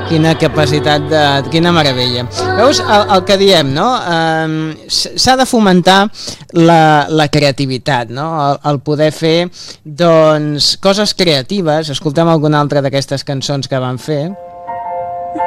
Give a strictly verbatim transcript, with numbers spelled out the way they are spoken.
quina capacitat de... quina meravella. Veus el, el que diem, no? Eh, s'ha de fomentar la, la creativitat, no? El, el poder fer, doncs, coses creatives. Escoltem alguna altra d'aquestes cançons que van fer.